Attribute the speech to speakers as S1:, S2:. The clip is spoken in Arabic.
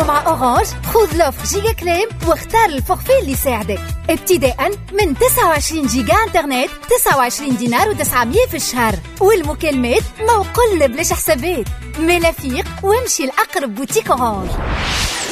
S1: مع أورانج خذ لوفر جيجا كليم واختار الفورفي اللي يساعدك. ابتداء من 29 جيجا انترنت 29 دينار و900 في الشهر، والمكالمات ما وقل بلاش حسابات. ملافيق وامشي لأقرب بوتيك أورانج.